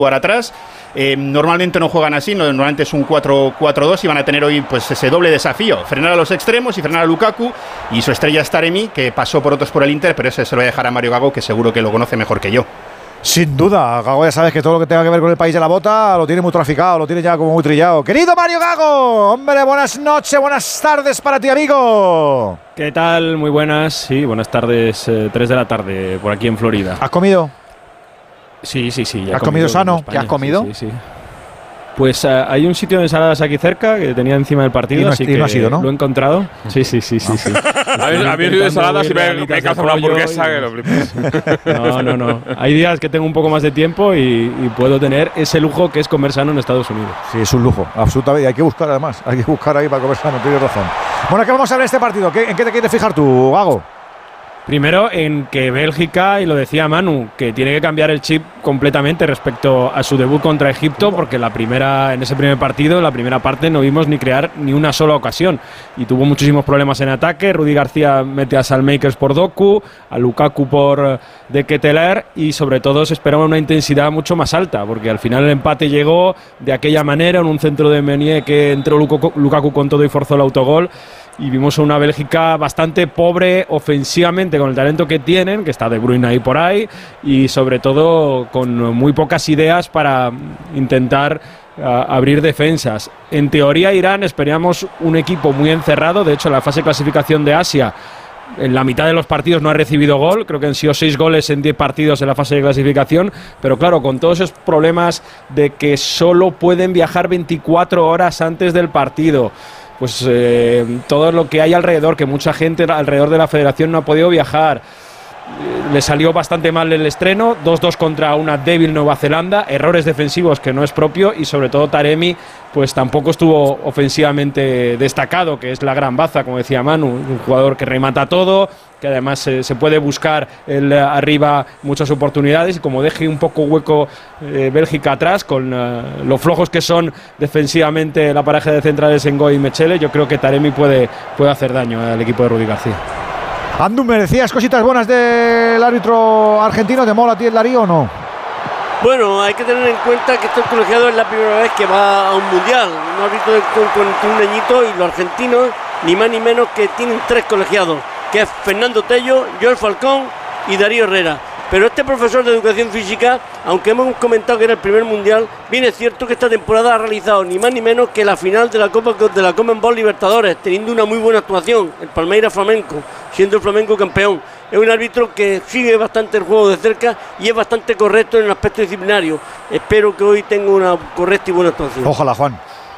jugar atrás. Normalmente no juegan así, normalmente es un 4-4-2 y van a tener hoy pues ese doble desafío, frenar a los extremos y frenar a Lukaku, y su estrella es Taremi, que pasó por otros por el Inter, pero ese se lo voy a dejar a Mario Gago, que seguro que lo conoce mejor que yo. Sin duda, Gago, ya sabes que todo lo que tenga que ver con el país de la bota lo tiene muy traficado, lo tiene ya como muy trillado. Querido Mario Gago, hombre, buenas noches, buenas tardes para ti, amigo. ¿Qué tal? Muy buenas, sí, buenas tardes, 3 de la tarde por aquí en Florida. ¿Has comido? Sí. Ya ¿Has comido sano? ¿Qué has comido? Sí. Pues hay un sitio de ensaladas aquí cerca que tenía encima del partido, así que no ha sido, ¿no? lo he encontrado. Sí. A mí de ensaladas y me caza una hamburguesa que lo flipas. No. Hay días que tengo un poco más de tiempo y puedo tener ese lujo que es comer sano en Estados Unidos. Sí, es un lujo, absolutamente. Hay que buscar además, ahí para comer sano, tienes razón. Bueno, ¿qué vamos a ver este partido? ¿En qué te quieres fijar tú, Gago? Primero, en que Bélgica, y lo decía Manu, que tiene que cambiar el chip completamente respecto a su debut contra Egipto, porque en ese primer partido, en la primera parte, no vimos ni crear ni una sola ocasión. Y tuvo muchísimos problemas en ataque. Rudy García mete a Salmakers por Doku, a Lukaku por De Ketelaere, y sobre todo se esperaba una intensidad mucho más alta, porque al final el empate llegó de aquella manera, en un centro de Meunier que entró Lukaku con todo y forzó el autogol. Y vimos a una Bélgica bastante pobre ofensivamente con el talento que tienen, que está De Bruyne ahí por ahí, y sobre todo con muy pocas ideas para intentar abrir defensas. En teoría Irán esperábamos un equipo muy encerrado. De hecho, en la fase de clasificación de Asia, en la mitad de los partidos no ha recibido gol. Creo que han sido 6 goles en 10 partidos en la fase de clasificación. Pero claro, con todos esos problemas de que solo pueden viajar 24 horas antes del partido, pues todo lo que hay alrededor, que mucha gente alrededor de la federación no ha podido viajar. Le salió bastante mal el estreno, 2-2 contra una débil Nueva Zelanda, errores defensivos que no es propio, y sobre todo Taremi pues tampoco estuvo ofensivamente destacado, que es la gran baza, como decía Manu, un jugador que remata todo, que además se puede buscar arriba muchas oportunidades, y como deje un poco hueco Bélgica atrás, con los flojos que son defensivamente la pareja de centrales Ngoy y Mechele, yo creo que Taremi puede hacer daño al equipo de Rudy García. Andu, ¿me decías cositas buenas del árbitro argentino? ¿Te mola a ti el Darío o no? Bueno, hay que tener en cuenta que este colegiado es la primera vez que va a un mundial. Un árbitro con 41 añitos, y los argentinos, ni más ni menos, que tienen 3 colegiados, que es Fernando Tello, Joel Falcón y Darío Herrera. Pero este profesor de educación física, aunque hemos comentado que era el primer mundial, bien es cierto que esta temporada ha realizado ni más ni menos que la final de la Copa de la Conmebol Libertadores, teniendo una muy buena actuación, el Palmeiras Flamenco, siendo el Flamenco campeón. Es un árbitro que sigue bastante el juego de cerca y es bastante correcto en el aspecto disciplinario. Espero que hoy tenga una correcta y buena actuación. Ojalá, Juan.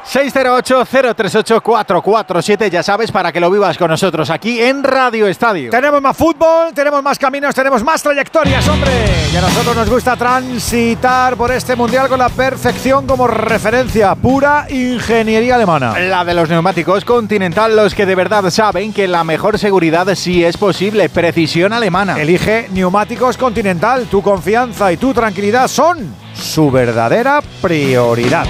608-038-447, ya sabes, para que lo vivas con nosotros aquí en Radio Estadio. Tenemos más fútbol, tenemos más caminos, tenemos más trayectorias, hombre. Y a nosotros nos gusta transitar por este mundial con la perfección como referencia, pura ingeniería alemana. La de los neumáticos Continental, los que de verdad saben que la mejor seguridad sí es posible, precisión alemana. Elige Neumáticos Continental, tu confianza y tu tranquilidad son su verdadera prioridad.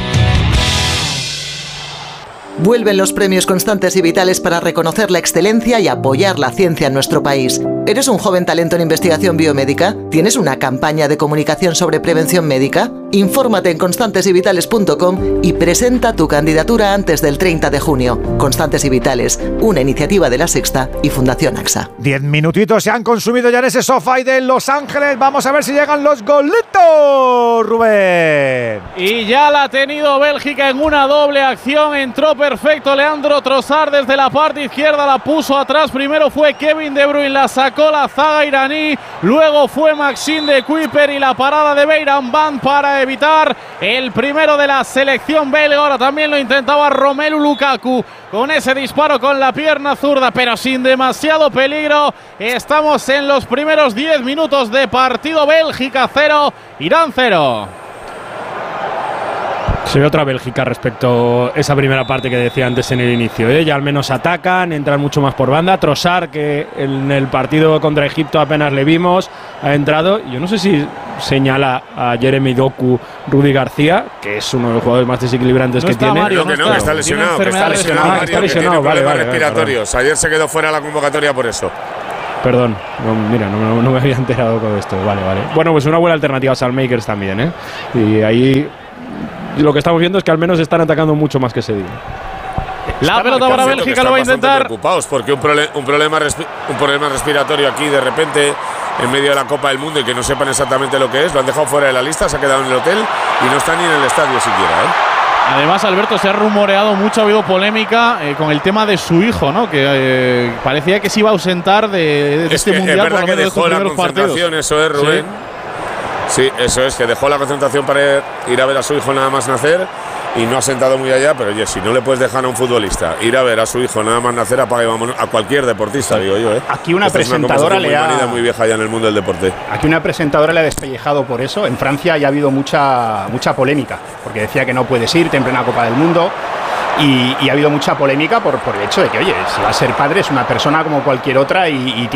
Vuelven los premios Constantes y Vitales para reconocer la excelencia y apoyar la ciencia en nuestro país. ¿Eres un joven talento en investigación biomédica? ¿Tienes una campaña de comunicación sobre prevención médica? Infórmate en constantesyvitales.com y presenta tu candidatura antes del 30 de junio. Constantes y Vitales, una iniciativa de La Sexta y Fundación AXA. 10 minutitos se han consumido ya en ese sofá de Los Ángeles. Vamos a ver si llegan los golitos, Rubén. Y ya la ha tenido Bélgica en una doble acción. Entró perfecto Leandro Trossard desde la parte izquierda, la puso atrás. Primero fue Kevin De Bruyne, la sacó la zaga iraní. Luego fue Maxime de Kuiper y la parada de Beiran Van para evitar el primero de la selección belga. Ahora también lo intentaba Romelu Lukaku con ese disparo con la pierna zurda, pero sin demasiado peligro. Estamos en los primeros 10 minutos de partido. Bélgica 0, Irán 0. Se ve otra Bélgica respecto a esa primera parte que decía antes en el inicio. Ya al menos atacan, entran mucho más por banda. Trossard, que en el partido contra Egipto apenas le vimos, ha entrado. Yo no sé si señala a Jeremy Doku Rudy García, que es uno de los jugadores más desequilibrantes que tiene. Mario, que está lesionado. Que está lesionado, Mario, que tiene problemas respiratorios. Ayer se quedó fuera de la convocatoria por eso. Perdón, mira, no me había enterado con esto. Vale. Bueno, pues una buena alternativa a Salmakers también, ¿eh? Y ahí lo que estamos viendo es que al menos están atacando mucho más que ese día. La pelota para Bélgica, lo va a intentar. Preocupados porque un problema respiratorio aquí de repente en medio de la Copa del Mundo y que no sepan exactamente lo que es, lo han dejado fuera de la lista, se ha quedado en el hotel y no está ni en el estadio siquiera, ¿eh? Además, Alberto, se ha rumoreado mucho, ha habido polémica con el tema de su hijo, ¿no? Que parecía que se iba a ausentar de este mundial. Es verdad que dejó la concentración, eso es, Rubén. Sí, eso es, que dejó la concentración para ir a ver a su hijo nada más nacer y no ha sentado muy allá, pero oye, si no le puedes dejar a un futbolista ir a ver a su hijo nada más nacer, apaga y vámonos, a cualquier deportista, digo yo, ¿eh? Aquí una presentadora le ha… muy vieja ya en el mundo del deporte. Aquí una presentadora le ha despellejado por eso. En Francia ya ha habido mucha polémica, porque decía que no puedes irte en plena Copa del Mundo. Y ha habido mucha polémica por el hecho de que, oye, si va a ser padre es una persona como cualquier otra y